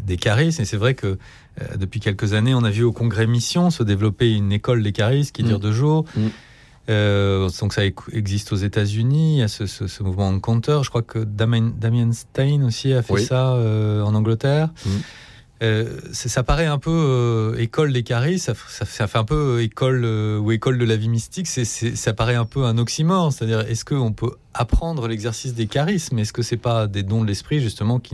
des charismes. Et c'est vrai que depuis quelques années, on a vu au Congrès Mission se développer une école des charismes qui dure 2 jours. Donc ça existe aux États-Unis. Il y a ce mouvement Encounter. Je crois que Damien Stein aussi a fait ça en Angleterre. Ça paraît un peu école des charismes, ça fait un peu école ou école de la vie mystique. Ça paraît un peu un oxymore. C'est-à-dire, est-ce qu'on peut apprendre l'exercice des charismes? Est-ce que c'est pas des dons de l'esprit justement qui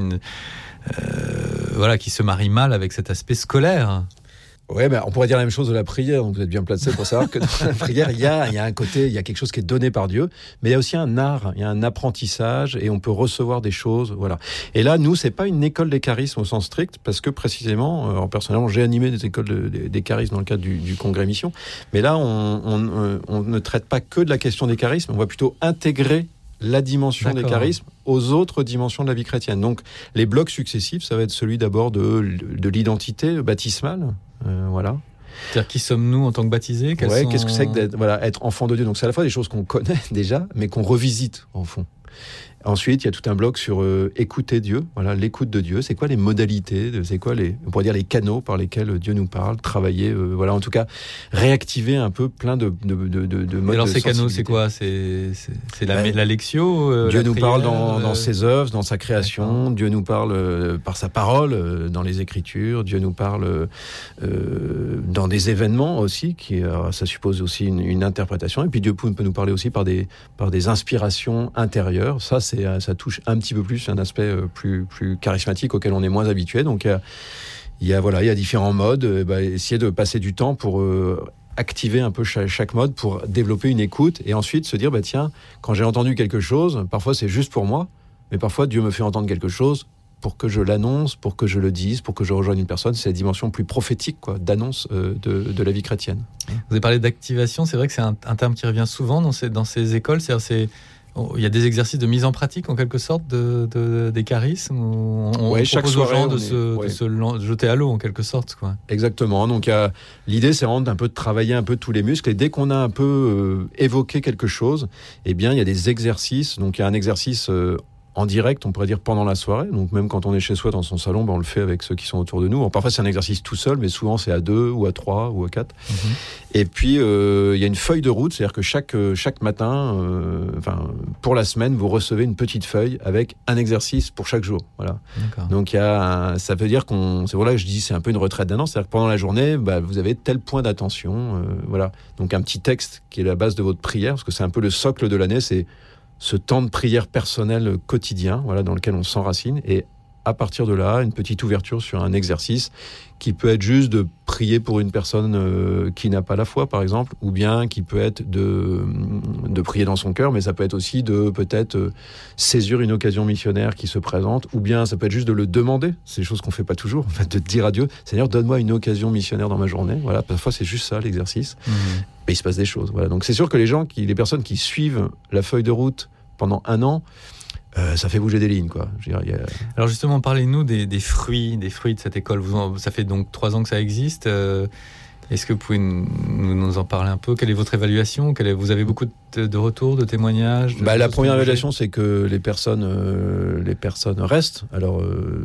se marient mal avec cet aspect scolaire? Ouais, on pourrait dire la même chose de la prière. Donc vous êtes bien placé pour savoir que dans la prière, il y a un côté, il y a quelque chose qui est donné par Dieu, mais il y a aussi un art, il y a un apprentissage, et on peut recevoir des choses, voilà. Et là, nous, c'est pas une école des charismes au sens strict, parce que précisément, personnellement, j'ai animé des écoles des charismes dans le cadre du Congrès Mission, mais là, on ne traite pas que de la question des charismes, on va plutôt intégrer la dimension des charismes aux autres dimensions de la vie chrétienne. Donc, les blocs successifs, ça va être celui d'abord de l'identité baptismale, voilà. C'est-à-dire, qui sommes-nous en tant que baptisés? Qu'est-ce que c'est que être enfant de Dieu? Donc, c'est à la fois des choses qu'on connaît déjà, mais qu'on revisite, en fond. Ensuite, il y a tout un bloc sur écouter Dieu, voilà, l'écoute de Dieu. C'est quoi les modalités, c'est quoi on pourrait dire les canaux par lesquels Dieu nous parle, travailler, voilà, en tout cas, réactiver un peu plein de modes. Alors ces canaux, c'est quoi? C'est la lectio. Dieu nous prière, parle dans ses œuvres, dans sa création. D'accord. Dieu nous parle par sa parole, dans les Écritures. Dieu nous parle dans des événements aussi, ça suppose aussi une interprétation. Et puis Dieu peut nous parler aussi par des inspirations intérieures. Ça touche un petit peu plus un aspect plus charismatique auquel on est moins habitué. Donc il y a différents modes. Essayer de passer du temps pour activer un peu chaque mode pour développer une écoute et ensuite se dire tiens, quand j'ai entendu quelque chose, parfois c'est juste pour moi, mais parfois Dieu me fait entendre quelque chose pour que je l'annonce, pour que je le dise, pour que je rejoigne une personne. C'est la dimension plus prophétique, d'annonce de la vie chrétienne. Vous avez parlé d'activation, c'est vrai que c'est un terme qui revient souvent dans ces écoles. Il y a des exercices de mise en pratique, en quelque sorte, des charismes. On propose aux gens de se jeter à l'eau, en quelque sorte, quoi. Exactement. Donc, l'idée, c'est vraiment de travailler un peu tous les muscles. Et dès qu'on a un peu évoqué quelque chose, il y a des exercices. Donc, il y a un exercice en direct, on pourrait dire pendant la soirée. Donc, même quand on est chez soi, dans son salon, on le fait avec ceux qui sont autour de nous. Alors, parfois, c'est un exercice tout seul, mais souvent, c'est à 2 ou à 3 ou à 4. Et puis, il y a une feuille de route, c'est-à-dire que chaque matin, pour la semaine, vous recevez une petite feuille avec un exercice pour chaque jour. Voilà. D'accord. Donc, ça veut dire c'est pour là que je dis c'est un peu une retraite d'un an, c'est-à-dire que pendant la journée, vous avez tel point d'attention. Voilà. Donc, un petit texte qui est la base de votre prière, parce que c'est un peu le socle de l'année, c'est ce temps de prière personnel quotidien, voilà, dans lequel on s'enracine, et à partir de là, une petite ouverture sur un exercice qui peut être juste de prier pour une personne qui n'a pas la foi, par exemple, ou bien qui peut être de prier dans son cœur, mais ça peut être aussi de peut-être saisir une occasion missionnaire qui se présente, ou bien ça peut être juste de le demander. C'est des choses qu'on fait pas toujours, en fait, de dire à Dieu, Seigneur, donne-moi une occasion missionnaire dans ma journée. Voilà, parfois c'est juste ça l'exercice. Mais il se passe des choses. Voilà. Donc c'est sûr que les personnes qui suivent la feuille de route pendant 1 an, ça fait bouger des lignes, quoi. Alors justement, parlez-nous des fruits de cette école. Ça fait donc 3 ans que ça existe. Est-ce que vous pouvez nous en parler un peu? Quelle est votre évaluation? Vous avez beaucoup de retours, de témoignages? La première évaluation, c'est que les personnes restent. Alors,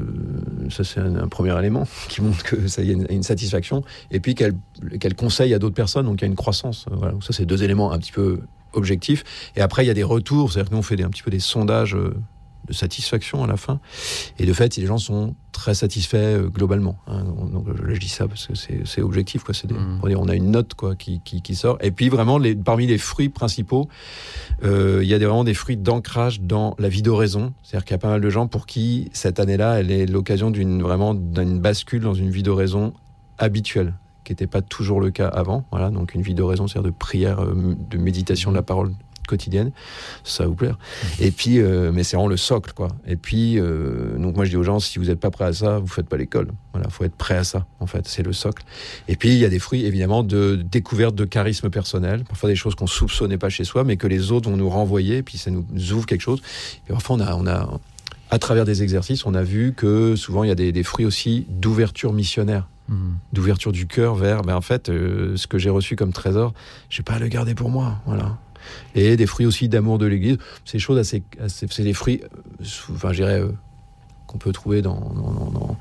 ça, c'est un premier élément qui montre que ça y a une satisfaction. Et puis qu'elles conseillent à d'autres personnes, donc il y a une croissance. Voilà. Donc ça, c'est 2 éléments un petit peu objectif. Et après, il y a des retours, c'est-à-dire que nous, on fait un petit peu des sondages de satisfaction à la fin. Et de fait, les gens sont très satisfaits globalement. Donc, je dis ça parce que c'est objectif, quoi. On a une note, quoi, qui sort. Et puis, vraiment, parmi les fruits principaux, il y a vraiment des fruits d'ancrage dans la vie d'oraison. C'est-à-dire qu'il y a pas mal de gens pour qui, cette année-là, elle est l'occasion d'une bascule dans une vie d'oraison habituelle, qui n'était pas toujours le cas avant. Voilà, donc une vie d'oraison, c'est-à-dire de prière, de méditation de la parole quotidienne, ça va vous plaire. Et puis, mais c'est vraiment le socle, quoi. Et puis, donc moi je dis aux gens, si vous n'êtes pas prêt à ça, vous faites pas l'école. Voilà, faut être prêt à ça, en fait, c'est le socle. Et puis, il y a des fruits, évidemment, de découverte de charisme personnel, parfois des choses qu'on soupçonnait pas chez soi, mais que les autres vont nous renvoyer, et puis ça nous ouvre quelque chose. Et parfois, on a à travers des exercices, on a vu que souvent, il y a des fruits aussi d'ouverture missionnaire. D'ouverture du cœur vers, en fait, ce que j'ai reçu comme trésor, je vais pas à le garder pour moi, voilà. Et des fruits aussi d'amour de l'Église, c'est des choses c'est des fruits, je dirais, qu'on peut trouver dans